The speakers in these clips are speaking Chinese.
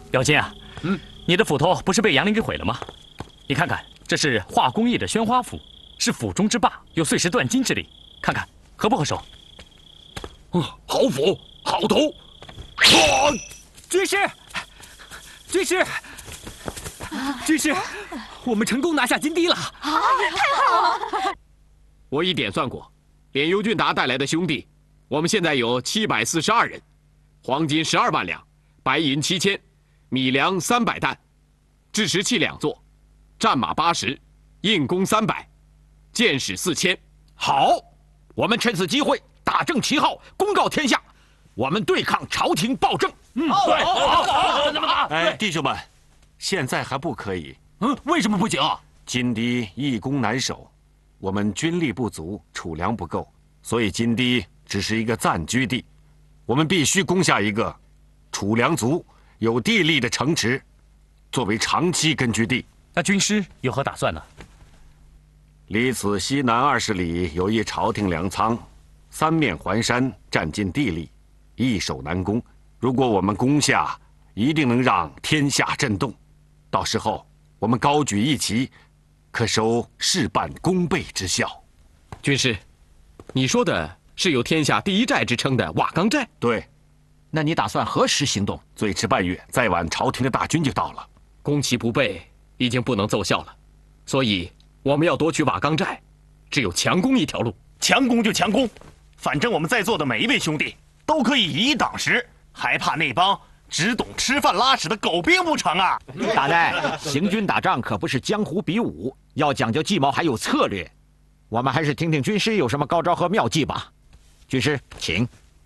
表亲啊，你的斧头不是被杨林给毁了吗？你看看，这是化工艺的宣花斧，是斧中之霸，有碎石断金之力。看看合不合手？ 好斧，好头。 军师，军师，军师，我们成功拿下金堤了！ 啊，也太好了！ 我一点算过，连尤俊达带来的兄弟，我们现在有742人，黄金12万两，白银7000，米粮300担，制石器2座，战马80，硬弓300，箭矢4000。 好，我们趁此机会打正旗号，公告天下，我们对抗朝廷暴政。 对，好，这么打。 哎，弟兄们，现在还不可以。 为什么不行？ 金堤易攻难守，我们军力不足，储粮不够，所以金堤只是一个暂居地。我们必须攻下一个储粮足、有地利的城池，作为长期根据地。 那军师有何打算呢？ 离此西南20里有一朝廷粮仓，3面环山，占尽地利，易守难攻。如果我们攻下，一定能让天下震动。到时候我们高举义旗，可收事半功倍之效。 军师，你说的是有天下第一寨之称的瓦岗寨？ 对。 那你打算何时行动？ 最迟半月，再晚朝廷的大军就到了。 攻其不备已经不能奏效了，所以我们要夺取瓦岗寨，只有强攻一条路。 强攻就强攻，反正我们在座的每一位兄弟都可以以一挡十，还怕那帮只懂吃饭拉屎的狗兵不成啊？ 大人，行军打仗可不是江湖比武，要讲究计谋还有策略。我们还是听听军师有什么高招和妙计吧。军师，请。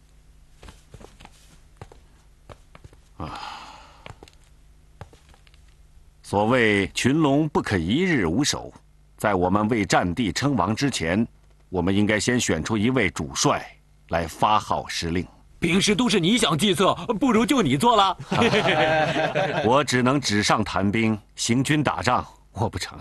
所谓群龙不可一日无首，在我们为战地称王之前，我们应该先选出一位主帅来发号施令。 平时都是你想计策，不如就你做了。 我只能纸上谈兵，行军打仗我不成。